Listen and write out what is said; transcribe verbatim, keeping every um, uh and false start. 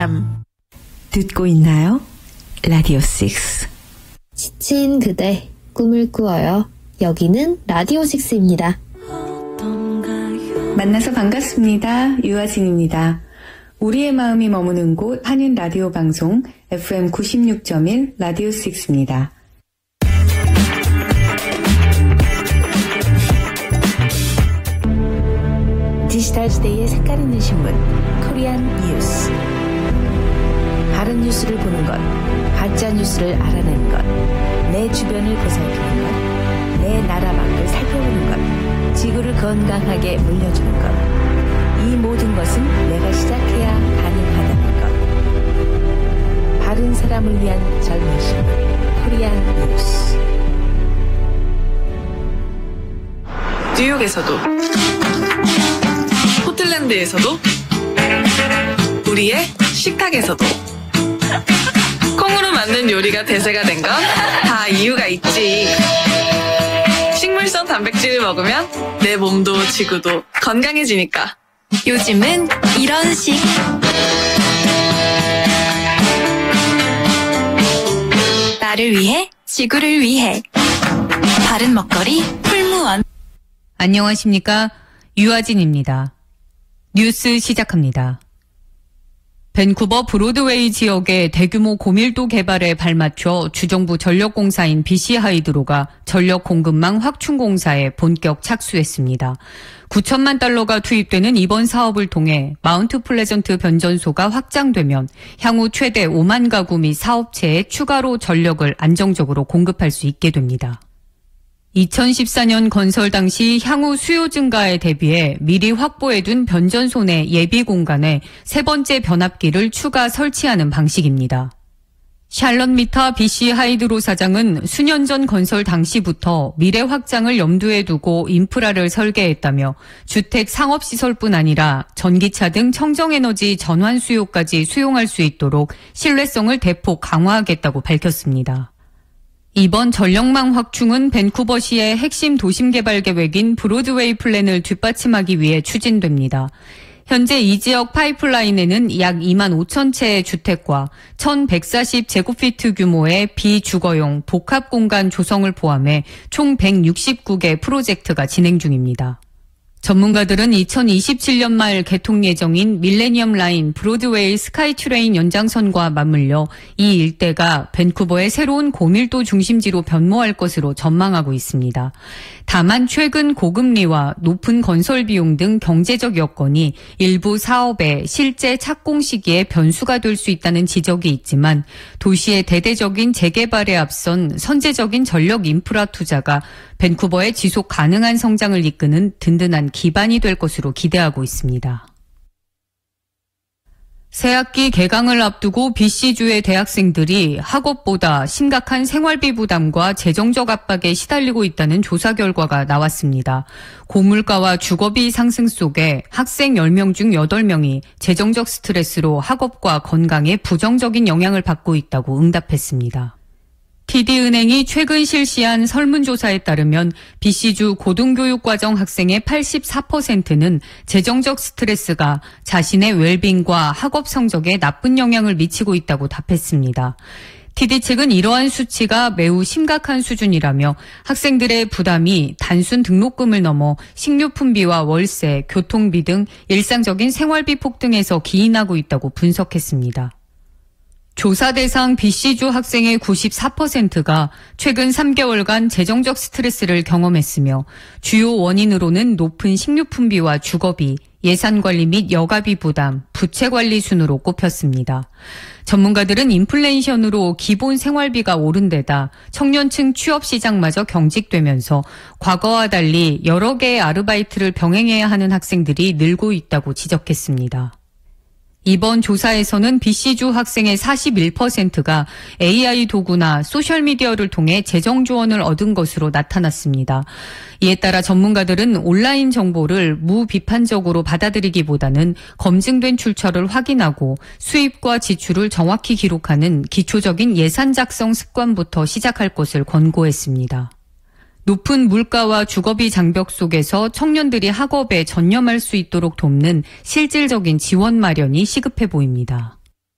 듣고 있나요? 라디오 식스. 지친 그대 꿈을 꾸어요. 여기는 라디오 식스입니다. 만나서 반갑습니다. 유아진입니다. 우리의 마음이 머무는 곳 한인 라디오 방송 에프엠 구십육 점 일 라디오 식스입니다. 디지털 시대의 색깔 있는 신문 코리안 뉴스. 바른 뉴스를 보는 것, 가짜 뉴스를 알아내는 것, 내 주변을 보살피는 것, 내 나라 밖을 살펴보는 것, 지구를 건강하게 물려주는 것. 이 모든 것은 내가 시작해야 가능하다는 것. 바른 사람을 위한 젊은 신문 코리안 뉴스. 뉴욕에서도, 포틀랜드에서도, 우리의 식탁에서도 콩으로 만든 요리가 대세가 된 건 다 이유가 있지. 식물성 단백질을 먹으면 내 몸도 지구도 건강해지니까. 요즘은 이런 식. 나를 위해, 지구를 위해. 바른 먹거리 풀무원. 안녕하십니까? 유아진입니다. 뉴스 시작합니다. 밴쿠버 브로드웨이 지역의 대규모 고밀도 개발에 발맞춰 주정부 전력공사인 비씨하이드로가 전력 공급망 확충 공사에 본격 착수했습니다. 구천만 달러가 투입되는 이번 사업을 통해 마운트 플레전트 변전소가 확장되면 향후 최대 오만 가구 및 사업체에 추가로 전력을 안정적으로 공급할 수 있게 됩니다. 이천십사 년 건설 당시 향후 수요 증가에 대비해 미리 확보해둔 변전소 내 예비 공간에 세 번째 변압기를 추가 설치하는 방식입니다. 샬럿 미타 비씨 하이드로 사장은 수년 전 건설 당시부터 미래 확장을 염두에 두고 인프라를 설계했다며 주택 상업시설뿐 아니라 전기차 등 청정에너지 전환 수요까지 수용할 수 있도록 신뢰성을 대폭 강화하겠다고 밝혔습니다. 이번 전력망 확충은 밴쿠버시의 핵심 도심 개발 계획인 브로드웨이 플랜을 뒷받침하기 위해 추진됩니다. 현재 이 지역 파이프라인에는 약 이만 오천 채의 주택과 천백사십 제곱피트 규모의 비주거용 복합 공간 조성을 포함해 총 백육십구 개 프로젝트가 진행 중입니다. 전문가들은 이천이십칠 년 말 개통 예정인 밀레니엄 라인 브로드웨이 스카이트레인 연장선과 맞물려 이 일대가 밴쿠버의 새로운 고밀도 중심지로 변모할 것으로 전망하고 있습니다. 다만 최근 고금리와 높은 건설 비용 등 경제적 여건이 일부 사업의 실제 착공 시기에 변수가 될 수 있다는 지적이 있지만 도시의 대대적인 재개발에 앞선 선제적인 전력 인프라 투자가 밴쿠버의 지속 가능한 성장을 이끄는 든든한 기반이 될 것으로 기대하고 있습니다. 새학기 개강을 앞두고 비씨주의 대학생들이 학업보다 심각한 생활비 부담과 재정적 압박에 시달리고 있다는 조사 결과가 나왔습니다. 고물가와 주거비 상승 속에 학생 열 명 중 여덟 명이 재정적 스트레스로 학업과 건강에 부정적인 영향을 받고 있다고 응답했습니다. 티디은행이 최근 실시한 설문조사에 따르면 비씨주 고등교육과정 학생의 팔십사 퍼센트는 재정적 스트레스가 자신의 웰빙과 학업 성적에 나쁜 영향을 미치고 있다고 답했습니다. 티디 측은 이러한 수치가 매우 심각한 수준이라며 학생들의 부담이 단순 등록금을 넘어 식료품비와 월세, 교통비 등 일상적인 생활비 폭등에서 기인하고 있다고 분석했습니다. 조사 대상 비씨주 학생의 구십사 퍼센트가 최근 삼 개월간 재정적 스트레스를 경험했으며 주요 원인으로는 높은 식료품비와 주거비, 예산관리 및 여가비 부담, 부채관리 순으로 꼽혔습니다. 전문가들은 인플레이션으로 기본 생활비가 오른 데다 청년층 취업시장마저 경직되면서 과거와 달리 여러 개의 아르바이트를 병행해야 하는 학생들이 늘고 있다고 지적했습니다. 이번 조사에서는 비씨주 학생의 사십일 퍼센트가 에이아이 도구나 소셜미디어를 통해 재정 지원을 얻은 것으로 나타났습니다. 이에 따라 전문가들은 온라인 정보를 무비판적으로 받아들이기보다는 검증된 출처를 확인하고 수입과 지출을 정확히 기록하는 기초적인 예산 작성 습관부터 시작할 것을 권고했습니다. 높은 물가와 주거비 장벽 속에서 청년들이 학업에 전념할 수 있도록 돕는 실질적인 지원 마련이 시급해 보입니다.